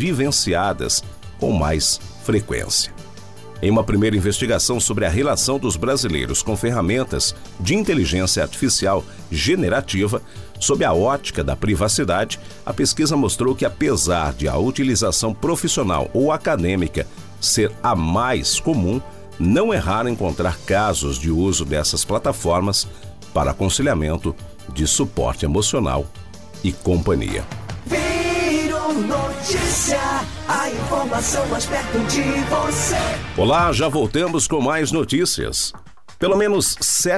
vivenciadas com mais frequência. Em uma primeira investigação sobre a relação dos brasileiros com ferramentas de inteligência artificial generativa, sob a ótica da privacidade, a pesquisa mostrou que, apesar de a utilização profissional ou acadêmica ser a mais comum, não é raro encontrar casos de uso dessas plataformas para aconselhamento, de suporte emocional e companhia. Virou notícia, a informação mais perto de você. Olá, já voltamos com mais notícias. Pelo menos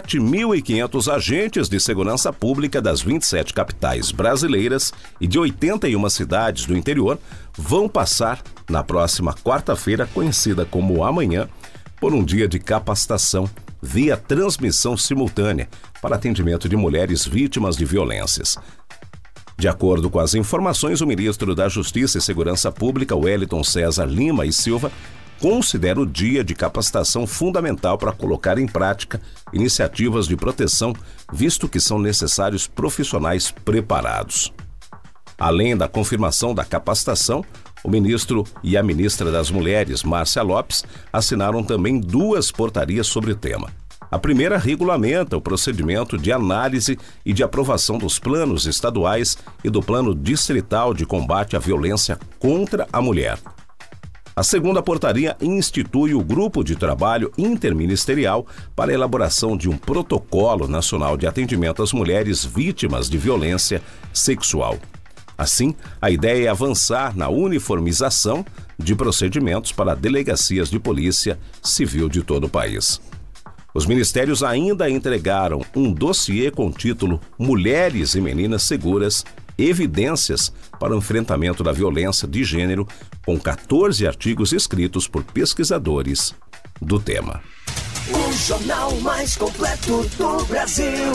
7.500 agentes de segurança pública das 27 capitais brasileiras e de 81 cidades do interior vão passar na próxima quarta-feira, conhecida como amanhã, por um dia de capacitação via transmissão simultânea para atendimento de mulheres vítimas de violências. De acordo com as informações, o ministro da Justiça e Segurança Pública, Wellington César Lima e Silva, considera o dia de capacitação fundamental para colocar em prática iniciativas de proteção, visto que são necessários profissionais preparados. Além da confirmação da capacitação, o ministro e a ministra das Mulheres, Márcia Lopes, assinaram também 2 portarias sobre o tema. A primeira regulamenta o procedimento de análise e de aprovação dos planos estaduais e do plano distrital de combate à violência contra a mulher. A segunda portaria institui o Grupo de Trabalho Interministerial para a elaboração de um protocolo nacional de atendimento às mulheres vítimas de violência sexual. Assim, a ideia é avançar na uniformização de procedimentos para delegacias de polícia civil de todo o país. Os ministérios ainda entregaram um dossiê com o título Mulheres e Meninas Seguras, Evidências para o Enfrentamento da Violência de Gênero, com 14 artigos escritos por pesquisadores do tema. O jornal mais completo do Brasil.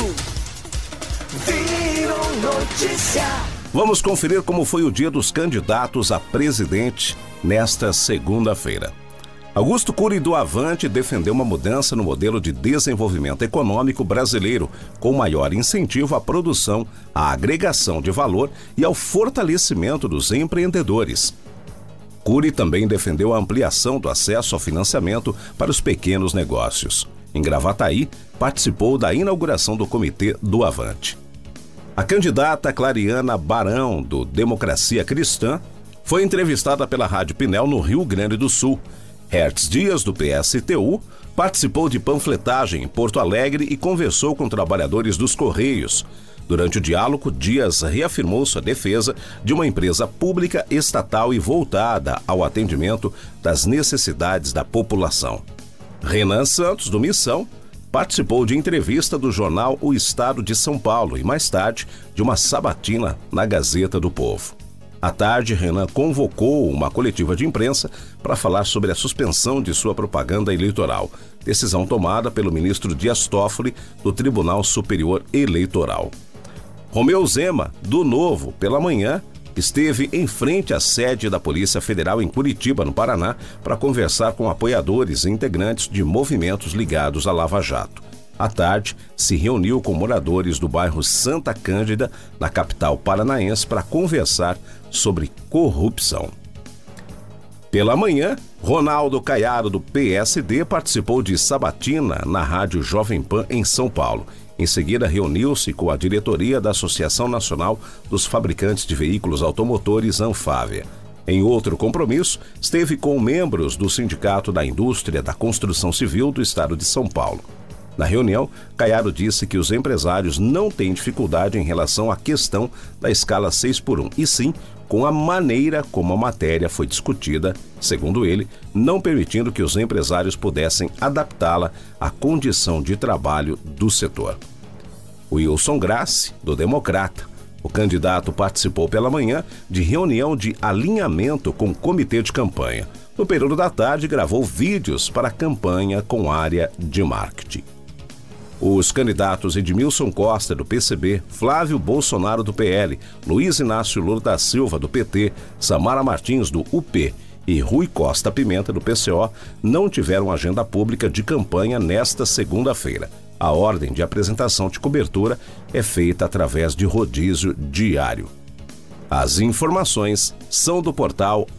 Virou notícia. Vamos conferir como foi o dia dos candidatos a presidente nesta segunda-feira. Augusto Cury do Avante defendeu uma mudança no modelo de desenvolvimento econômico brasileiro, com maior incentivo à produção, à agregação de valor e ao fortalecimento dos empreendedores. Cury também defendeu a ampliação do acesso ao financiamento para os pequenos negócios. Em Gravataí, participou da inauguração do Comitê do Avante. A candidata Clariana Barão, do Democracia Cristã, foi entrevistada pela Rádio Pinel no Rio Grande do Sul. Hertz Dias, do PSTU, participou de panfletagem em Porto Alegre e conversou com trabalhadores dos Correios. Durante o diálogo, Dias reafirmou sua defesa de uma empresa pública estatal e voltada ao atendimento das necessidades da população. Renan Santos, do Missão, participou de entrevista do jornal O Estado de São Paulo e, mais tarde, de uma sabatina na Gazeta do Povo. À tarde, Renan convocou uma coletiva de imprensa para falar sobre a suspensão de sua propaganda eleitoral, decisão tomada pelo ministro Dias Toffoli do Tribunal Superior Eleitoral. Romeu Zema, do Novo, pela manhã, esteve em frente à sede da Polícia Federal em Curitiba, no Paraná, para conversar com apoiadores e integrantes de movimentos ligados à Lava Jato. À tarde, se reuniu com moradores do bairro Santa Cândida, na capital paranaense, para conversar sobre corrupção. Pela manhã, Ronaldo Caiado, do PSD, participou de sabatina na Rádio Jovem Pan, em São Paulo. Em seguida, reuniu-se com a diretoria da Associação Nacional dos Fabricantes de Veículos Automotores, Anfávia. Em outro compromisso, esteve com membros do Sindicato da Indústria da Construção Civil do Estado de São Paulo. Na reunião, Caiado disse que os empresários não têm dificuldade em relação à questão da escala 6x1, e sim com a maneira como a matéria foi discutida, segundo ele, não permitindo que os empresários pudessem adaptá-la à condição de trabalho do setor. Wilson Grassi, do Democrata, o candidato participou pela manhã de reunião de alinhamento com o comitê de campanha. No período da tarde, gravou vídeos para a campanha com área de marketing. Os candidatos Edmilson Costa, do PCB, Flávio Bolsonaro, do PL, Luiz Inácio Lula da Silva, do PT, Samara Martins, do UP e Rui Costa Pimenta, do PCO, não tiveram agenda pública de campanha nesta segunda-feira. A ordem de apresentação de cobertura é feita através de rodízio diário. As informações são do portal